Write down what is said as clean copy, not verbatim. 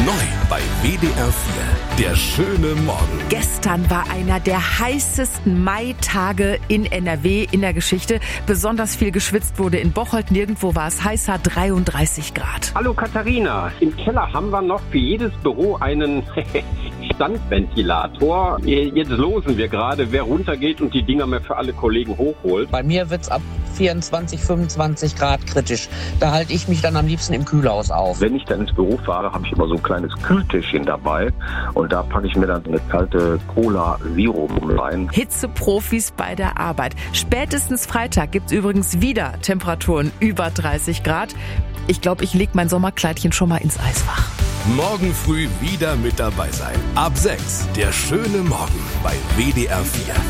Neu bei WDR 4, der schöne Morgen. Gestern war einer der heißesten Maitage in NRW in der Geschichte. Besonders viel geschwitzt wurde in Bocholt. Nirgendwo war es heißer, 33 Grad. Hallo Katharina, im Keller haben wir noch für jedes Büro einen Standventilator. Jetzt losen wir gerade, wer runtergeht und die Dinger mehr für alle Kollegen hochholt. Bei mir wird's ab 24, 25 Grad kritisch. Da halte ich mich dann am liebsten im Kühlhaus auf. Wenn ich dann ins Büro fahre, habe ich immer so ein kleines Kühltischchen dabei und da packe ich mir dann eine kalte Cola Zero rein. Hitzeprofis bei der Arbeit. Spätestens Freitag gibt's übrigens wieder Temperaturen über 30 Grad. Ich glaube, ich lege mein Sommerkleidchen schon mal ins Eisfach. Morgen früh wieder mit dabei sein. Ab 6, der schöne Morgen bei WDR 4.